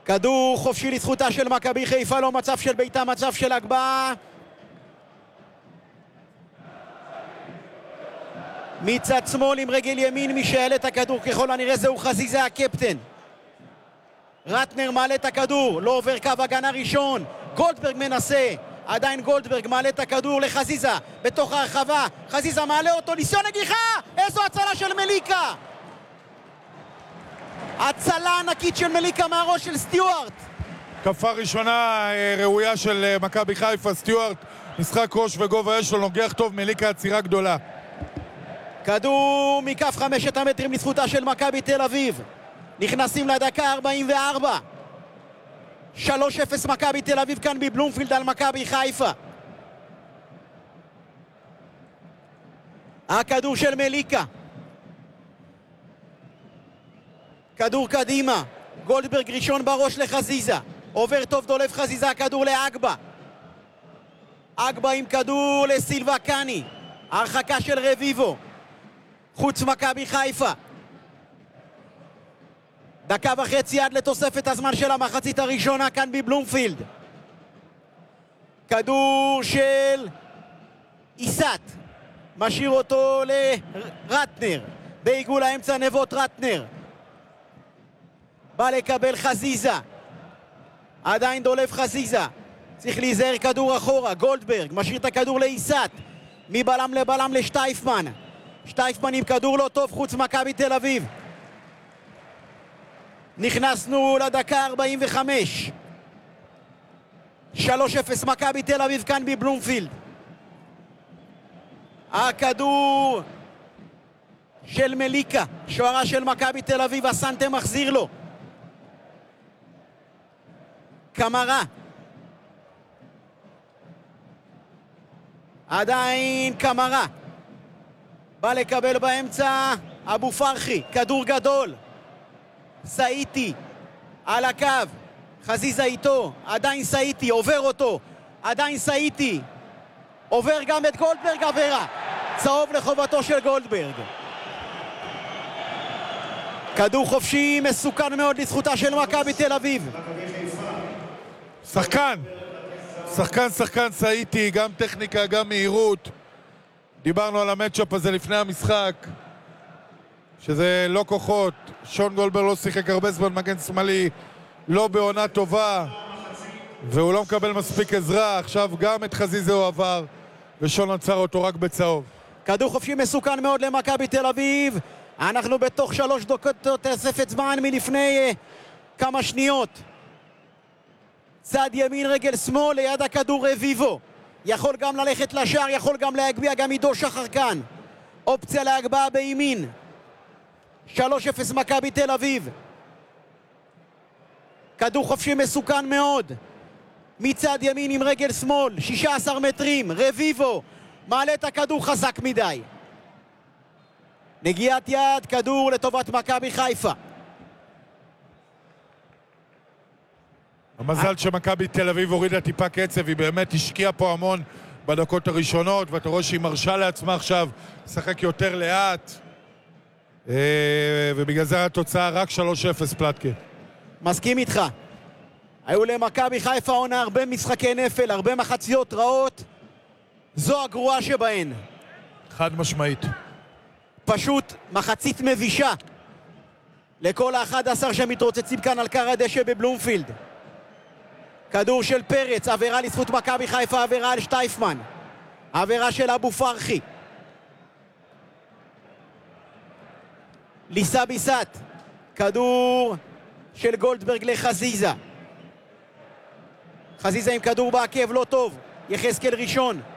כדור חופשי לזכותה של מכבי חיפה, לא מצב של ביתה, מצב של הגבהה. מצד שמאל עם רגל ימין, מי שאלה את הכדור ככל הנראה זהו חזיזה הקפטן. רטנר מעלה את הכדור, לא עובר קו הגנה ראשון, גולדברג מנסה, עדיין גולדברג מעלה את הכדור לחזיזה בתוך הרחבה, חזיזה מעלה אותו, ניסיון נגיחה, איזו הצלה של מליקה, הצלה ענקית של מליקה מהראש של סטיוארט. תקפה ראשונה ראויה של מכבי חיפה, סטיוארט משחק ראש וגובה יש לו, נוגח טוב, מליקה עצירה גדולה. כדור מכף 5 המטרים לזכותה של מכבי תל אביב, נכנסים לדקה 44, 3-0 מכבי תל אביב כאן בבלומפילד על מכבי חיפה. הכדור של מליקה, כדור קדימה, גולדברג ראשון בראש לחזיזה, עובר טוב, דולף חזיזה, הכדור לאגבה, אגבה עם כדור לסילבה קני, הרחקה של רביבו, חוץ מכבי חיפה. דקה וחצי עד לתוספת הזמן של המחצית הראשונה כאן בבלומפילד. כדור של איסת, משאיר אותו לרטנר, בעיגול האמצע נבות רטנר, בא לקבל חזיזה, עדיין דולף חזיזה, צריך להיזהר, כדור אחורה, גולדברג משאיר את הכדור לאיסת, מבלם לבלם לשטייפמן, שטייפמן עם כדור לא טוב, חוץ מכבי תל אביב. נכנסנו לדקה 45, 3-0 מכבי תל אביב כאן בבלומפילד. הכדור של מליקה, שוערה של מכבי תל אביב, הסנטה מחזיר לו, קמרה, עדיין קמרה, בא לקבל באמצע אבו פרחי, כדור גדול, סאיטי על הקו, חזיזה איתו, עדיין סאיטי, עובר אותו, עדיין סאיטי, עובר גם את גולדברג, עבירה, צהוב לחובתו של גולדברג. כדור חופשי מסוכן מאוד לזכותה של מכבי תל אביב. שחקן סאיטי, גם טכניקה, גם מהירות. דיברנו על המאצ'אפ הזה לפני המשחק, שזה לא כוחות. שון גולדברג לא שיחק הרבה זמן מגן שמאלי, לא בעונה טובה, והוא לא מקבל מספיק עזרה. עכשיו גם את חזיזה הוא עבר, ושון עצר אותו רק בצהוב. כדור חופשי מסוכן מאוד למכבי תל אביב. אנחנו בתוך 3 דקות תוספת זמן מלפני כמה שניות. צד ימין רגל שמאל, ליד הכדור רביבו, יכול גם ללכת לשער, יכול גם להגביע, גם עידו שחר כאן, אופציה להגבהה בימין. 3-0 מכבי תל אביב. כדור חופשי מסוכן מאוד מצד ימין עם רגל שמאל, 16 מטרים, רביבו מעלה את הכדור חזק מדי, נגיעת יד, כדור לטובת מכבי חיפה. המזל שמכבי תל אביב הורידה טיפה קצב, היא באמת השקיעה פה המון בדקות הראשונות, ואתה רואה שהיא מרשה לעצמה עכשיו לשחק יותר לאט, ובגלל זה התוצאה רק 3-0 פלטקה. מסכים איתך, היו למכבי חיפה עונה הרבה משחקי נפל, הרבה מחציות רעות, זו הגרועה שבהן. חד משמעית. פשוט מחצית מבישה לכל ה-11 שמתרוצצים כאן על קר הדשא בבלומפילד. כדור של פרץ, עבירה לזכות מכבי חיפה, עבירה על שטייפמן, עבירה של אבו פרחי, ליסה ביסת, כדור של גולדברג לחזיזה, חזיזה עם כדור בעקב, לא טוב, יחזקאל ראשון,